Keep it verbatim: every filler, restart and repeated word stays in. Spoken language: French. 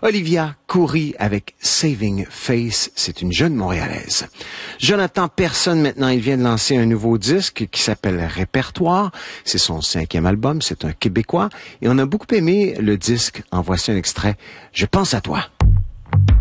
Olivia Coury avec Saving Face, c'est une jeune Montréalaise. Jonathan Personne, maintenant, il vient de lancer un nouveau disque qui s'appelle Répertoire. C'est son cinquième album, c'est un Québécois. Et on a beaucoup aimé le disque. En voici un extrait. Je pense à toi.